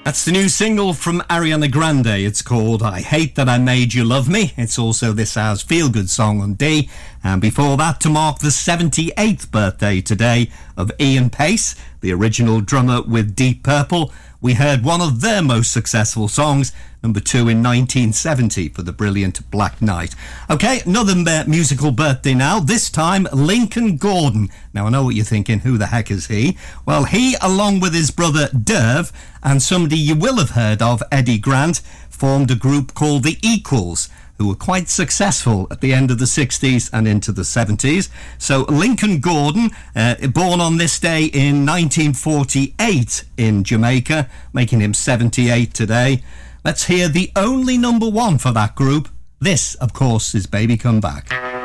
That's the new single from Ariana Grande. It's called I Hate That I Made You Love Me. It's also this hour's feel-good song on D. And before that, to mark the 78th birthday today of Ian Pace, the original drummer with Deep Purple, we heard one of their most successful songs, number 2 in 1970 for the brilliant Black Knight. Okay, another musical birthday now, this time Lincoln Gordon. Now, I know what you're thinking, who the heck is he? Well, he, along with his brother Derv, and somebody you will have heard of, Eddie Grant, formed a group called The Equals, who were quite successful at the end of the 60s and into the 70s. So Lincoln Gordon, born on this day in 1948 in Jamaica, making him 78 today. Let's hear the only number one for that group. This, of course, is Baby Come Back.